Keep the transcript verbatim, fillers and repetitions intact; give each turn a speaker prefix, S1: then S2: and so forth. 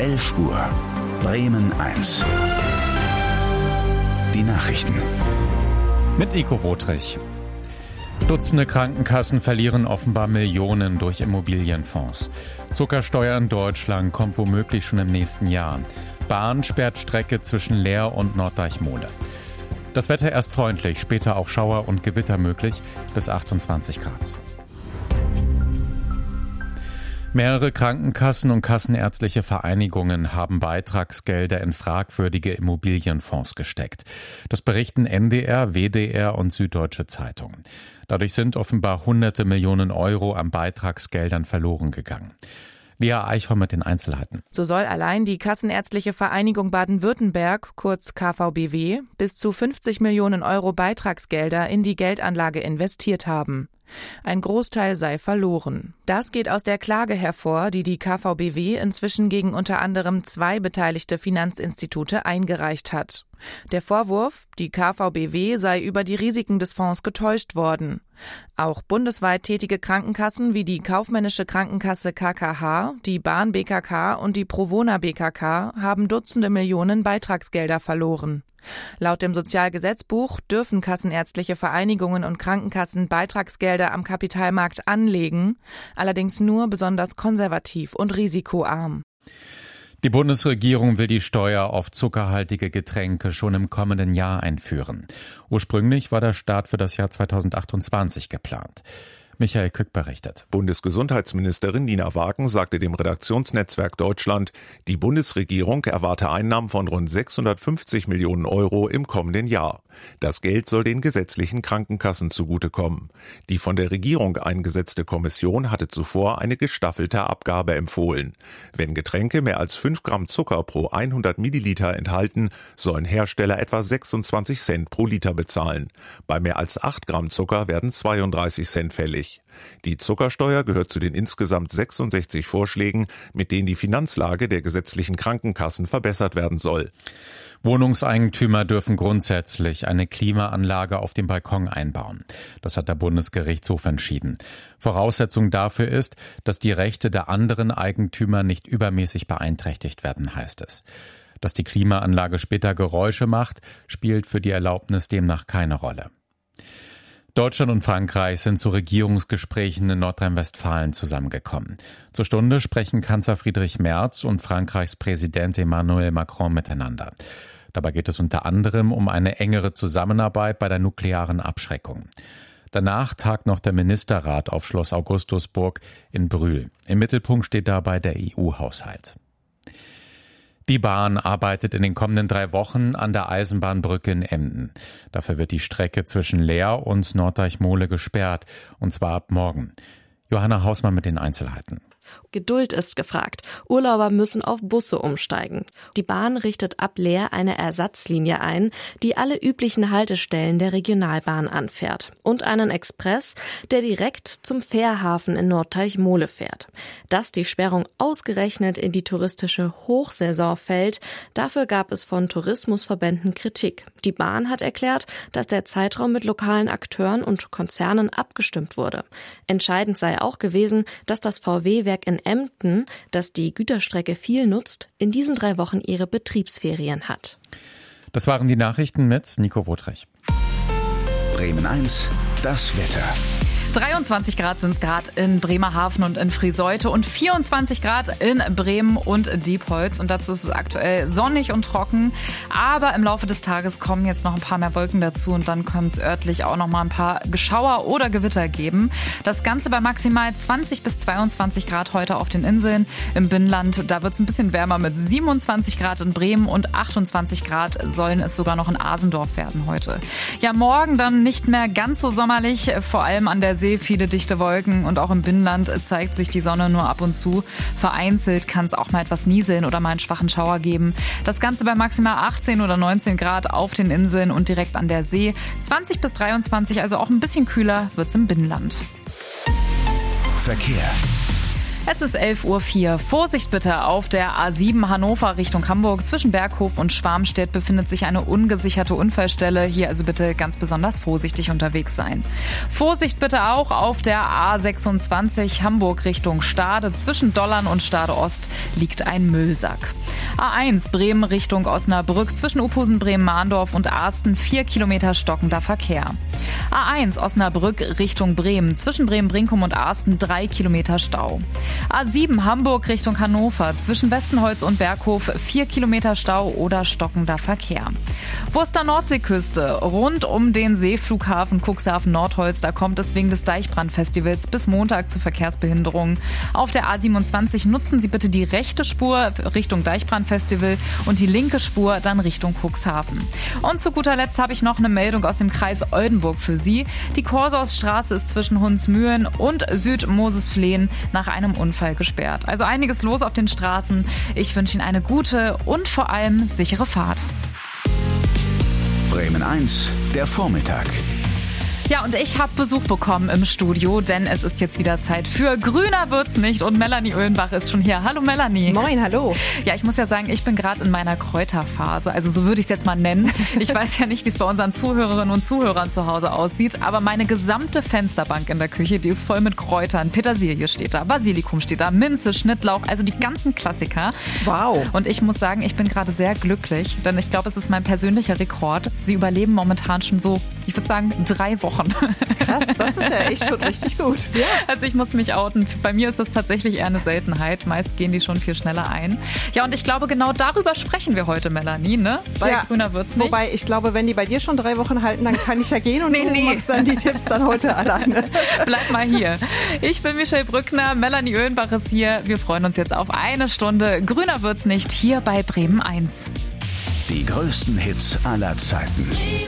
S1: elf Uhr. Bremen eins. Die Nachrichten.
S2: Mit Nico Wotrich. Dutzende Krankenkassen verlieren offenbar Millionen durch Immobilienfonds. Zuckersteuer in Deutschland kommt womöglich schon im nächsten Jahr. Bahn sperrt Strecke zwischen Leer und Norddeichmole. Das Wetter erst freundlich, später auch Schauer und Gewitter möglich, bis achtundzwanzig Grad. Mehrere Krankenkassen und kassenärztliche Vereinigungen haben Beitragsgelder in fragwürdige Immobilienfonds gesteckt. Das berichten N D R, W D R und Süddeutsche Zeitung. Dadurch sind offenbar hunderte Millionen Euro an Beitragsgeldern verloren gegangen. Lea Eichhorn mit den Einzelheiten.
S3: So soll allein die Kassenärztliche Vereinigung Baden-Württemberg, kurz K V B W, bis zu fünfzig Millionen Euro Beitragsgelder in die Geldanlage investiert haben. Ein Großteil sei verloren. Das geht aus der Klage hervor, die die K V B W inzwischen gegen unter anderem zwei beteiligte Finanzinstitute eingereicht hat. Der Vorwurf, die K V B W sei über die Risiken des Fonds getäuscht worden. Auch bundesweit tätige Krankenkassen wie die Kaufmännische Krankenkasse K K H, die Bahn B K K und die Provona B K K haben Dutzende Millionen Beitragsgelder verloren. Laut dem Sozialgesetzbuch dürfen kassenärztliche Vereinigungen und Krankenkassen Beitragsgelder am Kapitalmarkt anlegen, allerdings nur besonders konservativ und risikoarm.
S2: Die Bundesregierung will die Steuer auf zuckerhaltige Getränke schon im kommenden Jahr einführen. Ursprünglich war der Start für das Jahr zweitausendachtundzwanzig geplant. Michael Kück berichtet.
S4: Bundesgesundheitsministerin Nina Wagen sagte dem Redaktionsnetzwerk Deutschland, die Bundesregierung erwarte Einnahmen von rund sechshundertfünfzig Millionen Euro im kommenden Jahr. Das Geld soll den gesetzlichen Krankenkassen zugutekommen. Die von der Regierung eingesetzte Kommission hatte zuvor eine gestaffelte Abgabe empfohlen. Wenn Getränke mehr als fünf Gramm Zucker pro hundert Milliliter enthalten, sollen Hersteller etwa sechsundzwanzig Cent pro Liter bezahlen. Bei mehr als acht Gramm Zucker werden zweiunddreißig Cent fällig. Die Zuckersteuer gehört zu den insgesamt sechsundsechzig Vorschlägen, mit denen die Finanzlage der gesetzlichen Krankenkassen verbessert werden soll.
S2: Wohnungseigentümer dürfen grundsätzlich eine Klimaanlage auf dem Balkon einbauen. Das hat der Bundesgerichtshof entschieden. Voraussetzung dafür ist, dass die Rechte der anderen Eigentümer nicht übermäßig beeinträchtigt werden, heißt es. Dass die Klimaanlage später Geräusche macht, spielt für die Erlaubnis demnach keine Rolle. Deutschland und Frankreich sind zu Regierungsgesprächen in Nordrhein-Westfalen zusammengekommen. Zur Stunde sprechen Kanzler Friedrich Merz und Frankreichs Präsident Emmanuel Macron miteinander. Dabei geht es unter anderem um eine engere Zusammenarbeit bei der nuklearen Abschreckung. Danach tagt noch der Ministerrat auf Schloss Augustusburg in Brühl. Im Mittelpunkt steht dabei der E U-Haushalt. Die Bahn arbeitet in den kommenden drei Wochen an der Eisenbahnbrücke in Emden. Dafür wird die Strecke zwischen Leer und Norddeichmole gesperrt, und zwar ab morgen. Johanna Hausmann mit den Einzelheiten.
S5: Geduld ist gefragt. Urlauber müssen auf Busse umsteigen. Die Bahn richtet ab Leer eine Ersatzlinie ein, die alle üblichen Haltestellen der Regionalbahn anfährt. Und einen Express, der direkt zum Fährhafen in Norddeichmole fährt. Dass die Sperrung ausgerechnet in die touristische Hochsaison fällt, dafür gab es von Tourismusverbänden Kritik. Die Bahn hat erklärt, dass der Zeitraum mit lokalen Akteuren und Konzernen abgestimmt wurde. Entscheidend sei auch gewesen, dass das V W-Werk in Emden, das die Güterstrecke viel nutzt, in diesen drei Wochen ihre Betriebsferien hat.
S2: Das waren die Nachrichten mit Nico Wotrich.
S1: Bremen eins, das Wetter.
S6: dreiundzwanzig Grad sind es gerade in Bremerhaven und in Friseute und vierundzwanzig Grad in Bremen und Diepholz. Und dazu ist es aktuell sonnig und trocken. Aber im Laufe des Tages kommen jetzt noch ein paar mehr Wolken dazu und dann können es örtlich auch noch mal ein paar Geschauer oder Gewitter geben. Das Ganze bei maximal zwanzig bis zweiundzwanzig Grad heute auf den Inseln. Im Binnenland, da wird es ein bisschen wärmer mit siebenundzwanzig Grad in Bremen und achtundzwanzig Grad sollen es sogar noch in Asendorf werden heute. Ja, morgen dann nicht mehr ganz so sommerlich, vor allem an der See viele dichte Wolken und auch im Binnenland zeigt sich die Sonne nur ab und zu. Vereinzelt kann es auch mal etwas nieseln oder mal einen schwachen Schauer geben. Das Ganze bei maximal achtzehn oder neunzehn Grad auf den Inseln und direkt an der See. zwanzig bis dreiundzwanzig, also auch ein bisschen kühler wird's im Binnenland.
S1: Verkehr.
S6: Es ist elf Uhr vier. Vorsicht bitte, auf der A sieben Hannover Richtung Hamburg. Zwischen Berghof und Schwarmstedt befindet sich eine ungesicherte Unfallstelle. Hier also bitte ganz besonders vorsichtig unterwegs sein. Vorsicht bitte auch auf der A sechsundzwanzig Hamburg Richtung Stade. Zwischen Dollern und Stade Ost liegt ein Müllsack. A eins Bremen Richtung Osnabrück. Zwischen Uphusen, Bremen-Mahndorf und Asten vier Kilometer stockender Verkehr. A eins Osnabrück Richtung Bremen. Zwischen Bremen-Brinkum und Asten drei Kilometer Stau. A sieben Hamburg Richtung Hannover. Zwischen Westenholz und Berghof vier Kilometer Stau oder stockender Verkehr. Worcester Nordseeküste. Rund um den Seeflughafen Cuxhaven Nordholz. Da kommt es wegen des Deichbrandfestivals bis Montag zu Verkehrsbehinderungen. Auf der A siebenundzwanzig nutzen Sie bitte die rechte Spur Richtung Deichbrandfestival und die linke Spur dann Richtung Cuxhaven. Und zu guter Letzt habe ich noch eine Meldung aus dem Kreis Oldenburg für Sie. Die Korsorsstraße ist zwischen Hunsmühlen und Südmosesflehen nach einem Unfall gesperrt. Also einiges los auf den Straßen. Ich wünsche Ihnen eine gute und vor allem sichere Fahrt.
S1: Bremen eins, der Vormittag.
S6: Ja, und ich habe Besuch bekommen im Studio, denn es ist jetzt wieder Zeit für Grüner wird's nicht und Melanie Oehlenbach ist schon hier. Hallo Melanie.
S7: Moin, hallo.
S6: Ja, ich muss ja sagen, ich bin gerade in meiner Kräuterphase, also so würde ich es jetzt mal nennen. Ich weiß ja nicht, wie es bei unseren Zuhörerinnen und Zuhörern zu Hause aussieht, aber meine gesamte Fensterbank in der Küche, die ist voll mit Kräutern. Petersilie steht da, Basilikum steht da, Minze, Schnittlauch, also die ganzen Klassiker.
S7: Wow.
S6: Und ich muss sagen, ich bin gerade sehr glücklich, denn ich glaube, es ist mein persönlicher Rekord. Sie überleben momentan schon so, ich würde sagen, drei Wochen.
S7: Krass, das ist ja echt schon richtig gut. Ja.
S6: Also ich muss mich outen. Bei mir ist das tatsächlich eher eine Seltenheit. Meist gehen die schon viel schneller ein. Ja, und ich glaube, genau darüber sprechen wir heute, Melanie, ne? Bei
S7: ja.
S6: Grüner wird's nicht.
S7: Wobei, ich glaube, wenn die bei dir schon drei Wochen halten, dann kann ich ja gehen und
S6: nee,
S7: du
S6: nee.
S7: machst dann die Tipps dann heute alleine.
S6: Bleib mal hier. Ich bin Michelle Brückner, Melanie Oehlenbach ist hier. Wir freuen uns jetzt auf eine Stunde Grüner wird's nicht hier bei Bremen eins.
S1: Die größten Hits aller Zeiten.